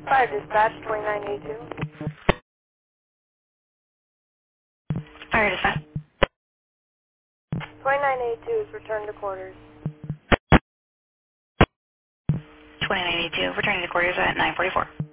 Fire dispatch, 2982. Fire dispatch. 2982 is returned to quarters. 2982, returning to quarters at 944.